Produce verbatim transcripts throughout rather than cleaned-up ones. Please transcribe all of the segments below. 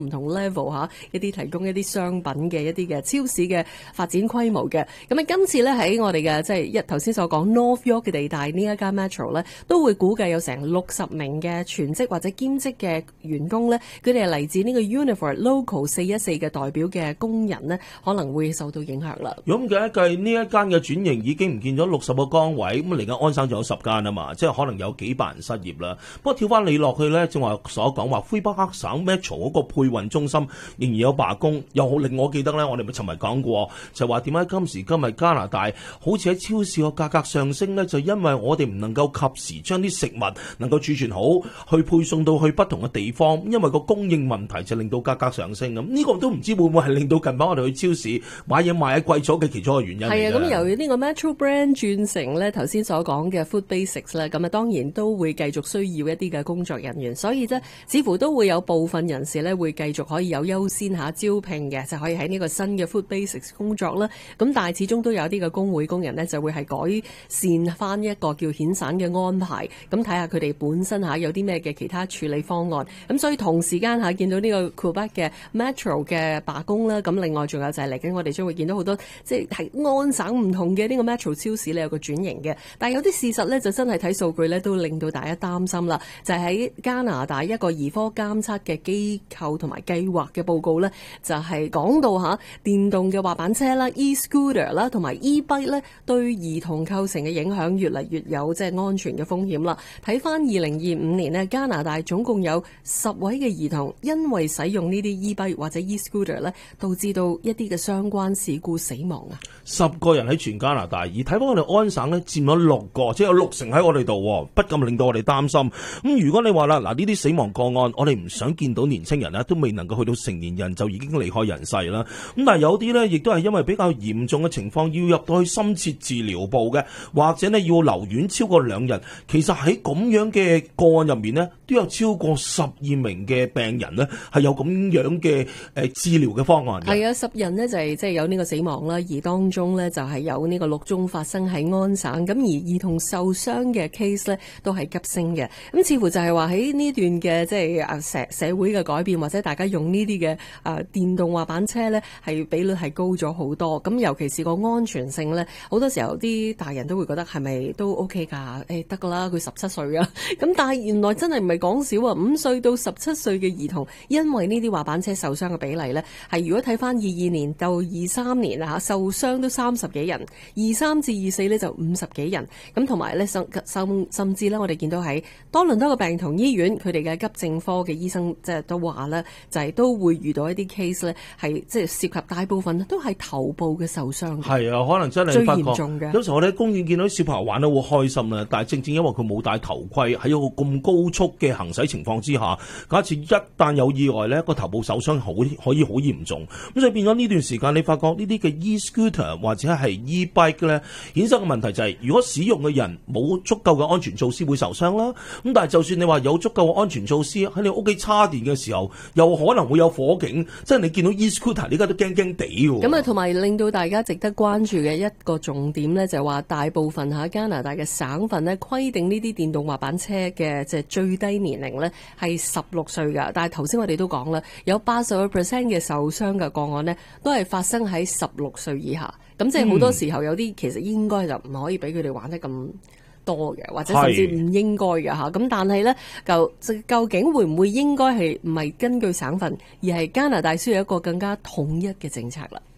唔同 level 嚇，一啲提供一啲商品嘅一啲嘅超市嘅發展規模嘅。咁啊，今次咧喺我哋嘅即係一頭先所講 North York 嘅地帶呢一間 Metro 咧，都會估計有成六十名嘅全職或者兼職嘅員工咧，佢哋係嚟自呢個 Unifor Local 四一四嘅代表嘅工人呢，可能會受到影響啦。 咁計一計呢一間嘅轉型已經唔見咗六十個崗位，咁嚟緊安省仲有十間啊嘛，即係可能有幾百人失業啦。不過跳翻你落去咧，正話所講話魁北克省 Metro 嗰個配運中心仍然有罷工，又令我記得咧，我哋咪尋日講過，就話點解今時今日加拿大好似喺超市個價格上升咧，就因為我哋唔能夠及時將啲食物能夠儲存好，去配送到去不同嘅地方，因為個供應問題就令到價格上升咁。呢個都唔知會唔會係令到近排我哋去超市買嘢買貴咗嘅其中一個原因嚟嘅。 係啊，咁由呢個 Metro Brand 轉成咧頭先所講嘅 Food Basics 咧，咁啊當然都會繼續需要一啲嘅工作人員，所以咧似乎都會有部分人士咧會繼續可以有優先下招聘嘅，就可以喺呢個新嘅 Food Basics 工作啦。咁但係始終都有啲嘅工會工人呢，就會係改善翻一個叫遣散嘅安排，咁睇下佢哋本身下有啲咩嘅其他處理方案。咁所以同時間下見到呢個 Quebec 嘅 Metro 嘅罷工啦，咁另外仲有就係嚟緊我哋將會見到好多即係係安省唔同嘅呢個 Metro 超市咧有個轉型嘅，但係有啲事實咧就真係睇數據咧都令到大家擔心啦。就係、是、喺加拿大一個兒科監測嘅機構同埋計劃嘅報告咧，就係、是、講到吓電動嘅滑板車啦、e-scooter 啦同埋 e-bike 咧對兒童構成嘅影響越嚟越有即係安全嘅風險啦。睇翻二零二五年呢，加拿大總共有十位嘅兒童因為使用呢啲 e-bike 或者 e-scooter 咧，導致到一啲嘅相關事故死亡啊！ 十個人喺全加拿大，而睇翻我哋安省咧，佔咗六個，即係有六成喺我哋度，不禁令到我哋擔心。咁如果你話啦，嗱呢啲死亡個案，我哋唔想見到年青人咧都未能夠去到成年人就已經離開人世啦。咁但係有啲咧，亦都係因為比較嚴重嘅情況，要入到去深切治療部嘅，或者呢要留院超過兩日。其實喺咁樣嘅個案入面呢，都有超過十二名嘅病人呢係有咁樣嘅誒治療嘅方案嘅。 係啊，十人呢就係即係有呢個死亡啦，而當中呢就係有呢個六宗發生喺安省，咁而兒童受傷嘅 case 呢都係急升嘅。咁似乎就係話喺呢段嘅即係啊社社會嘅改變，或者大家用呢啲嘅啊電動滑板車呢係比率係高咗好多。咁尤其是個安全性呢，好多時候啲大人都會覺得係咪都 OK 㗎？誒得㗎啦，佢十七歲啊。咁但係原來真係唔係講少啊，五歲到十七歲嘅兒童因為呢啲滑板車受傷嘅比例呢，係如果睇翻二二年到二三年啊受傷都三十幾人，二三至二四呢就五十幾人。咁同埋呢甚甚甚至呢，我哋見到喺多倫多嘅病童醫院，佢哋嘅急症科嘅醫生即係都話呢，就係、是、都會遇到一啲 case 呢，係即係涉及大部分都係頭部嘅受傷。係啊，可能真係最嚴重嘅。 有時候我哋喺公園見到啲小朋友玩得好開心啦，但係正正因為佢冇戴頭盔，喺一個咁高速嘅行駛情況之下，假設一旦有意外呢，個頭部受傷好可以好嚴重。咁所以變咗呢段時間，你發覺呢啲嘅 e-scooter 或者係 e-bike 咧，衍生嘅問題就係、是，如果使用嘅人冇足夠嘅安全措施會受傷啦。咁但係就算你話有足夠嘅安全措施，喺你屋企叉電嘅時候，又可能會有火警，即係你見到 e-scooter，你而家都驚驚地喎。 咁啊，同埋令到大家值得關注嘅一個重點咧，就係話大部分喺加拿大嘅省份咧規定呢啲電動滑板車嘅即係最低年齡咧係十六歲㗎。但係頭先我哋都講啦，有八十個 percent 嘅受傷嘅個案呢，都係發生喺十六歲以下。咁即係好多時候有啲其實應該就唔可以俾佢哋玩得咁多嘅，或者甚至唔應該嘅嚇。咁但係呢，就究竟會唔會應該係唔係根據省份，而係加拿大需要一個更加統一嘅政策啦。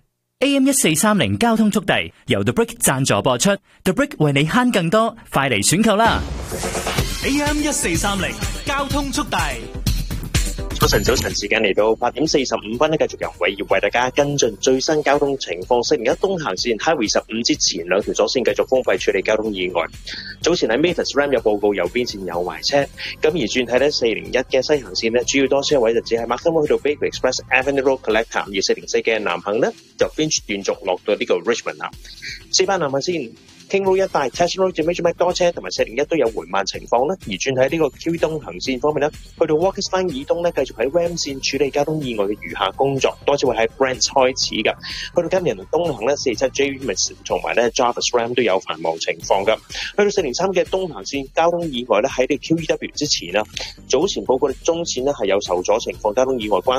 A M 一四三零交通速遞由 The Brick 贊助播出 ，The Brick 為你慳更多，快嚟選購啦 ！A M 一四三零交通速遞。 早晨，早晨，時間嚟到八點四十五分咧，繼續由偉業為大家跟進最新交通情況。星期一東行線 Highway 十五之前兩條左線繼續封閉處理交通意外。早前喺 Mavis Ram 有報告右邊線有壞車，咁而轉睇咧四零一嘅西行線咧，主要多車位就只係 Maximum 去到 Baker Express Avenue Road Collector， 而四零四嘅南行咧就 Finch 斷續落到呢個 Richmond 啦。四班南行線 King Road 一帶 Test Road 至 Major Mac 多車同埋四零一都有緩慢情況啦。而轉喺呢個 Q E 東行線方面咧，去到 Walkers Line 以東咧，繼續喺 Ram 線處理交通意外嘅餘下工作，多次會喺 Brent 開始㗎。去到今日東行咧，四七 J Mix 同埋咧 Jarvis Ram 都有繁忙情況㗎。去到四零三嘅東行線交通意外咧，喺呢個 Q E W 之前啦，早前報告中線咧係有受阻情況，交通意外關